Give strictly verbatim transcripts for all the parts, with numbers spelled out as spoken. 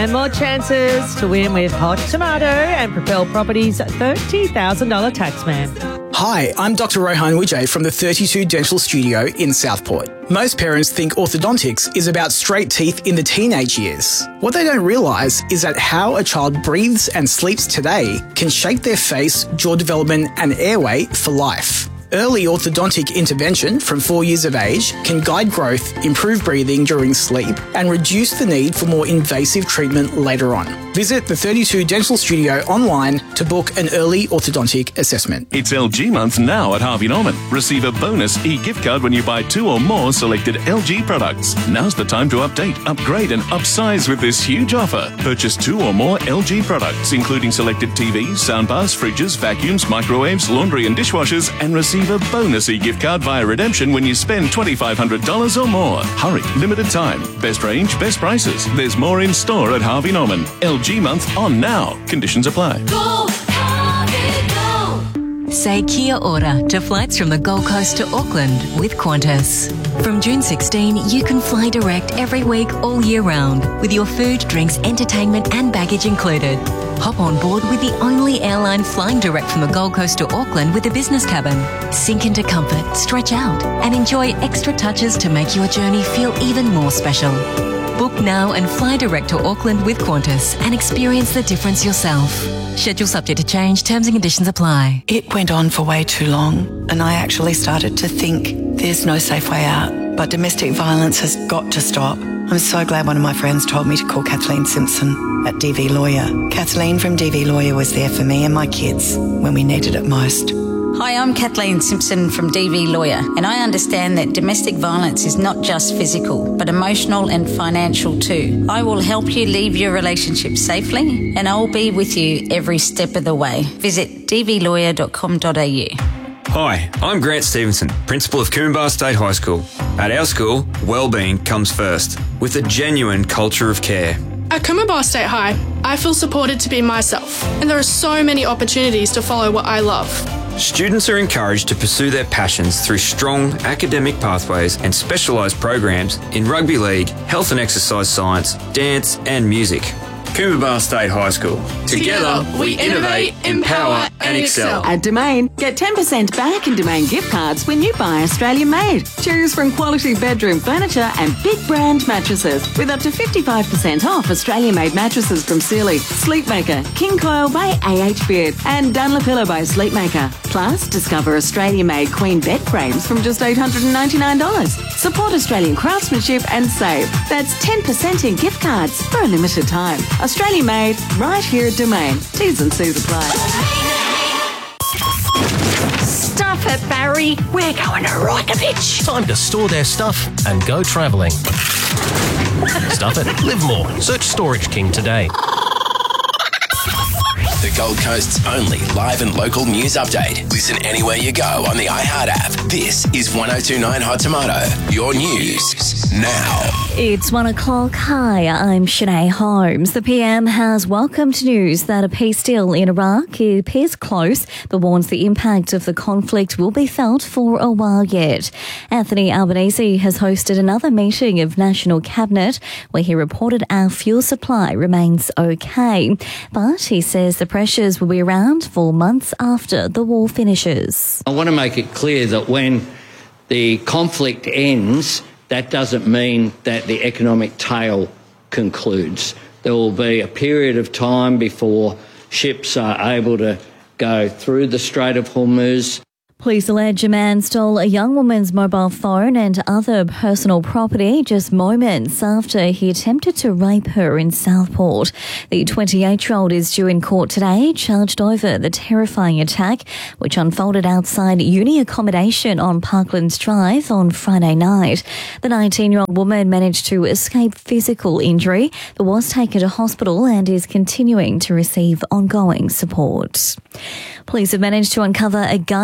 And more chances to win with Hot Tomato and Propel Properties thirty thousand dollars Taxman. Hi, I'm Doctor Rohan Wijay from the thirty-two Dental Studio in Southport. Most parents think orthodontics is about straight teeth in the teenage years. What they don't realise is that how a child breathes and sleeps today can shape their face, jaw development and airway for life. Early orthodontic intervention from four years of age can guide growth, improve breathing during sleep, and reduce the need for more invasive treatment later on. Visit the thirty-two Dental Studio online to book an early orthodontic assessment. It's L G month now at Harvey Norman. Receive a bonus e-gift card when you buy two or more selected L G products. Now's the time to update, upgrade and upsize with this huge offer. Purchase two or more L G products, including selected T Vs, soundbars, fridges, vacuums, microwaves, laundry and dishwashers, and receive a bonus e-gift card via redemption when you spend twenty-five hundred dollars or more. Hurry, limited time. Best range, best prices. There's more in store at Harvey Norman. L G month on now. Conditions apply. Go, Harvey, go. Say kia ora to flights from the Gold Coast to Auckland with Qantas. From June sixteenth, you can fly direct every week all year round with your food, drinks, entertainment and baggage included. Hop on board with the only airline flying direct from the Gold Coast to Auckland with a business cabin. Sink into comfort, stretch out and enjoy extra touches to make your journey feel even more special. Book now and fly direct to Auckland with Qantas and experience the difference yourself. Schedule subject to change. Terms and conditions apply. It went on for way too long and I actually started to think there's no safe way out. But domestic violence has got to stop. I'm so glad one of my friends told me to call Kathleen Simpson at D V Lawyer. Kathleen from D V Lawyer was there for me and my kids when we needed it most. Hi, I'm Kathleen Simpson from D V Lawyer, and I understand that domestic violence is not just physical, but emotional and financial too. I will help you leave your relationship safely, and I'll be with you every step of the way. Visit d v lawyer dot com dot a u. Hi, I'm Grant Stevenson, Principal of Coomba State High School. At our school, wellbeing comes first, with a genuine culture of care. At Coomba State High, I feel supported to be myself, and there are so many opportunities to follow what I love. Students are encouraged to pursue their passions through strong academic pathways and specialised programs in rugby league, health and exercise science, dance and music. Coomba State High School. Together, we innovate, empower and excel. At Domain, get ten percent back in Domain gift cards when you buy Australian made. Choose from quality bedroom furniture and big brand mattresses with up to fifty-five percent off Australian made mattresses from Sealy, Sleepmaker, King Coil by A H Beard and Dunlopillow by Sleepmaker. Plus, discover Australian made queen bed frames from just eight hundred ninety-nine dollars. Support Australian craftsmanship and save. That's ten percent in gift cards for a limited time. Australian made, right here at Domain. T's and C's apply. Stuff it, Barry. We're going to Reykjavik. Time to store their stuff and go travelling. Stuff it, live more. Search Storage King today. The Gold Coast's only live and local news update. Listen anywhere you go on the iHeart app. This is one oh two point nine Hot Tomato, your news now. It's one o'clock. Hi, I'm Shanae Holmes. The P M has welcomed news that a peace deal in Iraq appears close, but warns the impact of the conflict will be felt for a while yet. Anthony Albanese has hosted another meeting of National Cabinet where he reported our fuel supply remains okay. But he says the pressures will be around for months after the war finishes. I want to make it clear that when the conflict ends, that doesn't mean that the economic tail concludes. There will be a period of time before ships are able to go through the Strait of Hormuz. Police allege a man stole a young woman's mobile phone and other personal property just moments after he attempted to rape her in Southport. The twenty-eight-year-old is due in court today, charged over the terrifying attack, which unfolded outside uni accommodation on Parklands Drive on Friday night. The nineteen-year-old woman managed to escape physical injury, but was taken to hospital and is continuing to receive ongoing support. Police have managed to uncover a gun and drug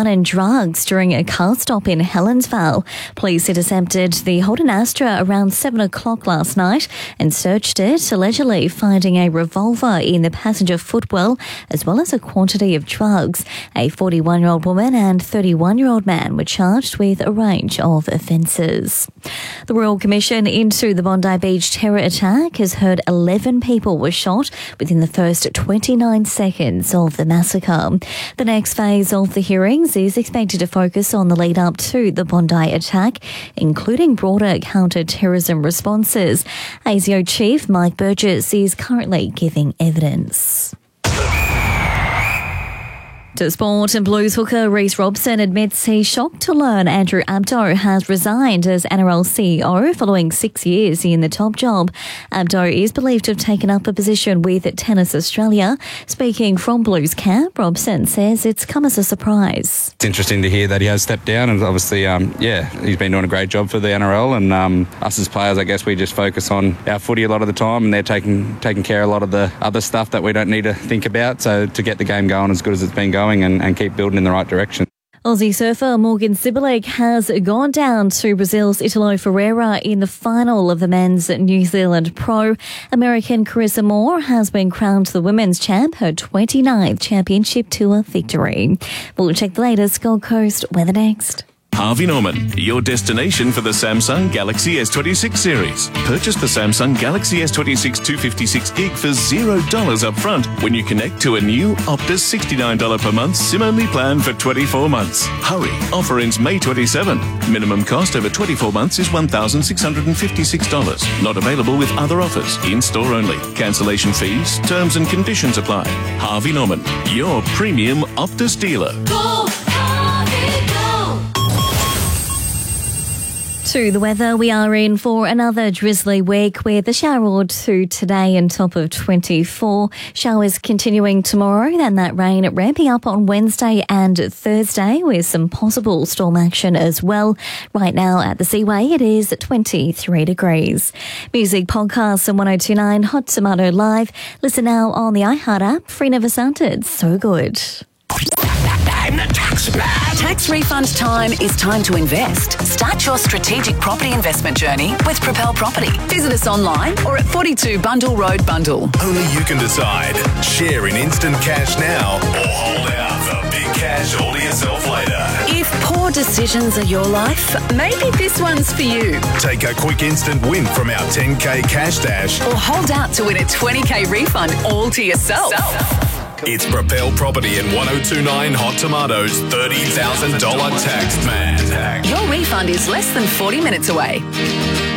drugs during a car stop in Helensvale. Police intercepted the Holden Astra around seven o'clock last night and searched it, allegedly finding a revolver in the passenger footwell as well as a quantity of drugs. A forty-one-year-old woman and thirty-one-year-old man were charged with a range of offences. The Royal Commission into the Bondi Beach terror attack has heard eleven people were shot within the first twenty-nine seconds of the massacre. The next phase of the hearings is expected to focus on the lead up to the Bondi attack, including broader counter-terrorism responses. A S I O Chief Mike Burgess is currently giving evidence. To sport, and Blues hooker Reece Robson admits he's shocked to learn Andrew Abdo has resigned as N R L C E O following six years in the top job. Abdo is believed to have taken up a position with Tennis Australia. Speaking from Blues camp, Robson says it's come as a surprise. It's interesting to hear that he has stepped down, and obviously, um, yeah, he's been doing a great job for the N R L, and um, us as players, I guess we just focus on our footy a lot of the time, and they're taking taking care of a lot of the other stuff that we don't need to think about. So to get the game going as good as it's been going, And, and keep building in the right direction. Aussie surfer Morgan Sibilik has gone down to Brazil's Italo Ferreira in the final of the men's New Zealand Pro. American Carissa Moore has been crowned the women's champ, her twenty-ninth championship tour victory. We'll check the latest Gold Coast weather next. Harvey Norman, your destination for the Samsung Galaxy S twenty-six series. Purchase the Samsung Galaxy S twenty-six two fifty-six gig for zero dollars up front when you connect to a new Optus sixty-nine dollars per month SIM-only plan for twenty-four months. Hurry, offer ends May twenty-seventh. Minimum cost over twenty-four months is one thousand six hundred fifty-six dollars. Not available with other offers. In-store only. Cancellation fees, terms and conditions apply. Harvey Norman, your premium Optus dealer. Go! To the weather, we are in for another drizzly week with a shower or two today and top of twenty-four. Showers continuing tomorrow, then that rain ramping up on Wednesday and Thursday with some possible storm action as well. Right now at the Seaway, it is twenty-three degrees. Music podcasts on one oh two point nine Hot Tomato Live. Listen now on the iHeart app. Free never sounded so good. I'm the tax man. Tax refund time is time to invest. Start your strategic property investment journey with Propel Property. Visit us online or at forty-two Bundle Road, Bundle. Only you can decide. Share in instant cash now or hold out for big cash all to yourself later. If poor decisions are your life, maybe this one's for you. Take a quick instant win from our ten K cash dash. Or hold out to win a twenty K refund all to yourself. It's Propel Property and one oh two point nine Hot Tomatoes thirty thousand dollars tax man. Your refund is less than forty minutes away.